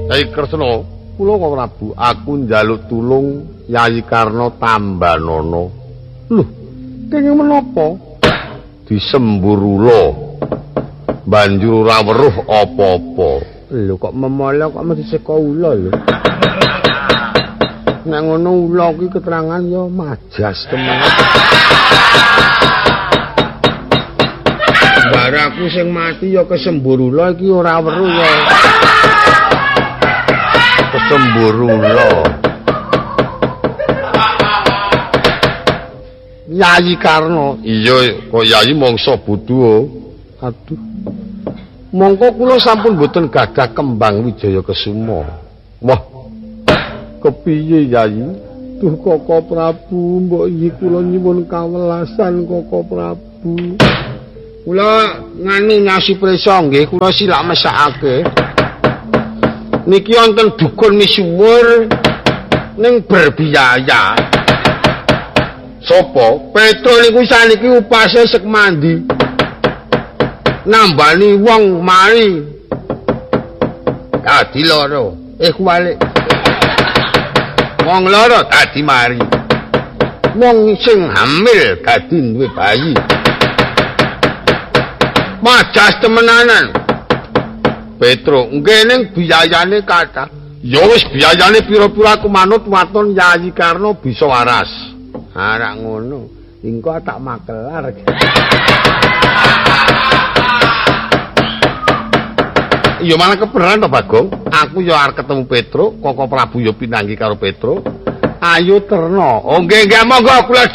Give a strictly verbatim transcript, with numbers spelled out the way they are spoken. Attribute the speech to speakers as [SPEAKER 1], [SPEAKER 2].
[SPEAKER 1] Yayi Kresna, kula kok Prabu, aku njaluk tulung Yayi Karna Tambanana. Lho, kenging menapa? Disembur ula. Banjur ora weruh apa-apa. Lho kok memala kok mesti saka ula lho. Nek ngono ula kuwi keterangan ya majas temen. Baraku sing mati ya kesembur ula iki ora weruh ya. Kesembur ula. Yayi Karna, iya kok Yayi mangsa budu. Aduh. Mongko kula sampun boten gadah kembang Wijaya Kesuma. Wah. Kepiye Yayi? Duh Koko Prabu, mbok iki kula nyuwun kawelasan Koko Prabu. Kula nganu nyasi prisa nggih, kula silak mesakake. Niki wonten dukun misuwur ning berbiaya. Sopo? Petro niku saniki upase sek mandi. Nambani wong mari. Dadi loro. Eh kuwalik. Wong loro dadi mari. Wong sing hamil dadi duwe bayi. Majas temenanan. Petro, nggih ning biayane kathah. Ya wis biayane pira-pira aku manut waton Yayi Karna bisa waras. Ora ngono. Engko tak makelar. Iya malah kebenaran to Bagong. Aku ya arep ketemu Petro, Koko Prabu ya pinanggi karo Petro. Ayo terno. Oh nggih nggih monggo kula